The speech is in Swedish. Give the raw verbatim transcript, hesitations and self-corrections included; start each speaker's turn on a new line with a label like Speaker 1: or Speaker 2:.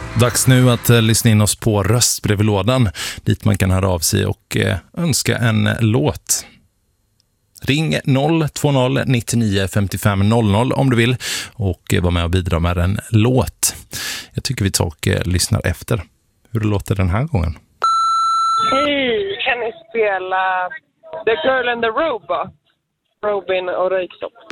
Speaker 1: Dags nu att eh, lyssna in oss på röstbrevlådan dit man kan höra av sig och eh, önska en låt. Ring noll två noll nittionio femtiofem noll noll om du vill och eh, vara med och bidra med en låt. Jag tycker vi tar och eh, lyssnar efter hur det låter den här gången.
Speaker 2: Hej, kan ni spela The Girl and the Robot? Robin och Röyksopp.